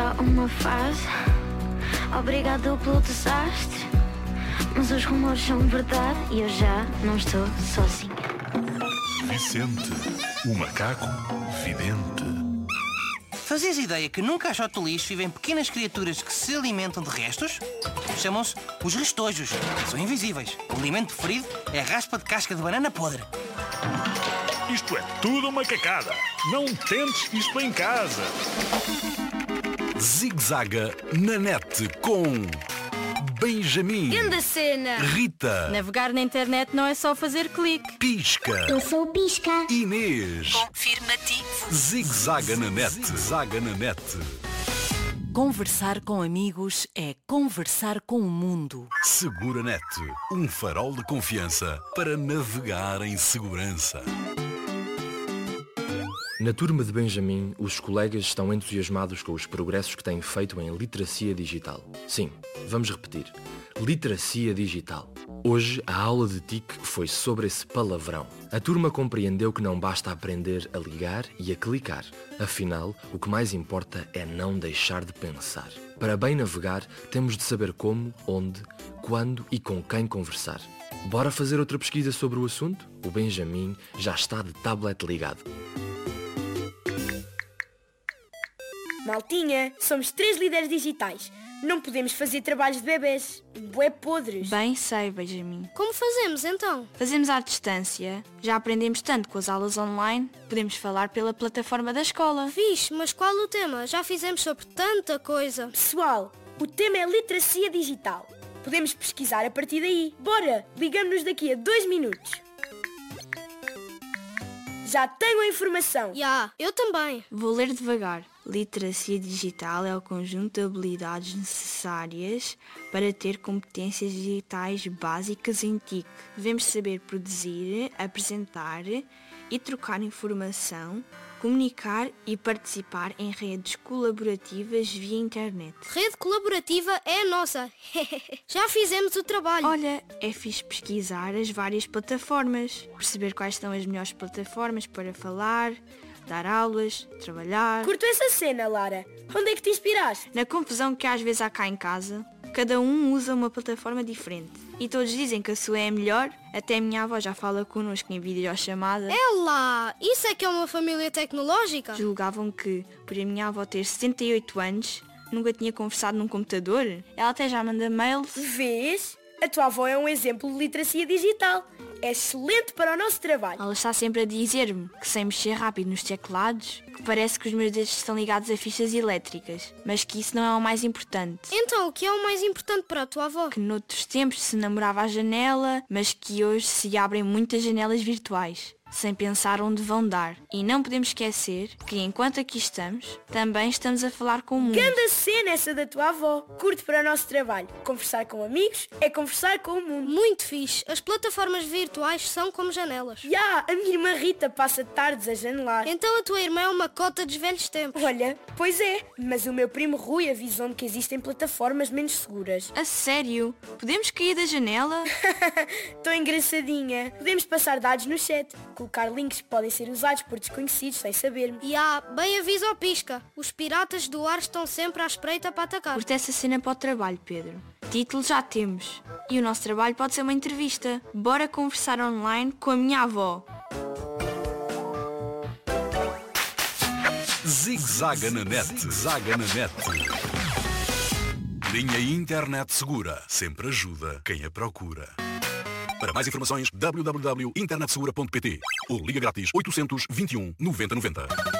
só uma fase. Obrigado pelo desastre, mas os rumores são verdade e eu já não estou sozinha. Vicente, o macaco vidente. Fazias ideia que num caixote de lixo vivem pequenas criaturas que se alimentam de restos? Chamam-se os restojos. São invisíveis. O alimento preferido é a raspa de casca de banana podre. Isto é tudo uma cacada. Não tentes isto em casa. Zig-zaga na net com Benjamin, Grande cena! Rita, Navegar na internet não é só fazer clique. Pisca, Eu sou o Pisca. Inês. Confirmativo. Zig-zaga na net. Zaga na net. Conversar com amigos é conversar com o mundo. Segura Net, um farol de confiança para navegar em segurança. Na turma de Benjamin, os colegas estão entusiasmados com os progressos que têm feito em literacia digital. Sim, vamos repetir. Literacia digital. Hoje, a aula de TIC foi sobre esse palavrão. A turma compreendeu que não basta aprender a ligar e a clicar. Afinal, o que mais importa é não deixar de pensar. Para bem navegar, temos de saber como, onde, quando e com quem conversar. Bora fazer outra pesquisa sobre o assunto? O Benjamin já está de tablet ligado. Maltinha, somos 3 líderes digitais. Não podemos fazer trabalhos de bebés. Bué podres. Bem sei, Benjamin. Como fazemos então? Fazemos à distância. Já aprendemos tanto com as aulas online. Podemos falar pela plataforma da escola. Fixe, mas qual o tema? Já fizemos sobre tanta coisa. Pessoal, o tema é literacia digital. Podemos pesquisar a partir daí. Bora, ligamos-nos daqui a 2 minutos. Já tenho a informação. Eu também. Vou ler devagar. Literacia digital é o conjunto de habilidades necessárias para ter competências digitais básicas em TIC. Devemos saber produzir, apresentar e trocar informação, comunicar e participar em redes colaborativas via internet. Rede colaborativa é a nossa. Já fizemos o trabalho. Olha, é fixe pesquisar as várias plataformas, perceber quais são as melhores plataformas para falar, dar aulas, trabalhar. Curto essa cena, Lara. Onde é que te inspiraste? Na confusão que às vezes há cá em casa, cada um usa uma plataforma diferente. E todos dizem que a sua é a melhor. Até a minha avó já fala connosco em videochamada. É lá! Isso é que é uma família tecnológica? Julgavam que, por a minha avó ter 78 anos, nunca tinha conversado num computador. Ela até já manda mails. Vês? A tua avó é um exemplo de literacia digital. É excelente para o nosso trabalho. Ela está sempre a dizer-me que sem mexer rápido nos teclados, que parece que os meus dedos estão ligados a fichas elétricas, mas que isso não é o mais importante. Então, o que é o mais importante para a tua avó? Que noutros tempos se namorava à janela, mas que hoje se abrem muitas janelas virtuais, sem pensar onde vão dar. E não podemos esquecer que enquanto aqui estamos, também estamos a falar com o mundo. Grande cena essa da tua avó. Curto para o nosso trabalho. Conversar com amigos é conversar com o mundo. Muito fixe. As plataformas virtuais são como janelas. A minha irmã Rita passa tardes a janelar. Então a tua irmã é uma cota dos velhos tempos. Olha, pois é. Mas o meu primo Rui avisou-me que existem plataformas menos seguras. A sério? Podemos cair da janela? Estou engraçadinha. Podemos passar dados no chat. Colocar links que podem ser usados por desconhecidos sem sabermos. Bem aviso ao Pisca. Os piratas do ar estão sempre à espreita para atacar. Curte essa cena para o trabalho, Pedro. Título já temos. E o nosso trabalho pode ser uma entrevista. Bora conversar online com a minha avó. Zig-zaga na net. Zaga na net. Linha Internet Segura. Sempre ajuda quem a procura. Para mais informações, www.internetsegura.pt ou liga grátis 821 90 90.